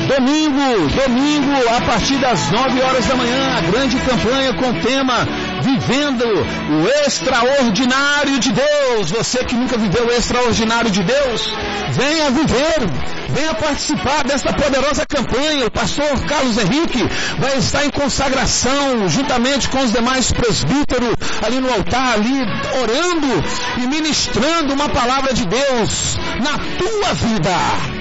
Domingo, a partir das 9 horas da manhã, a grande campanha com o tema Vivendo o Extraordinário de Deus. Você que nunca viveu o extraordinário de Deus, venha viver, venha participar desta poderosa campanha. O pastor Carlos Henrique vai estar em consagração, juntamente com os demais presbíteros, ali no altar, ali orando e ministrando uma palavra de Deus na tua vida.